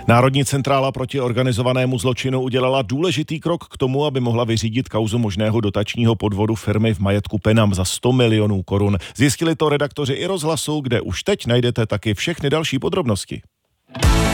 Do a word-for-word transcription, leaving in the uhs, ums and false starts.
Národní centrála proti organizovanému zločinu udělala důležitý krok k tomu, aby mohla vyřídit kauzu možného dotačního podvodu firmy v majetku Penam za sto milionů korun. Zjistili to redaktoři i Rozhlasu, kde už teď najdete taky všechny další podrobnosti.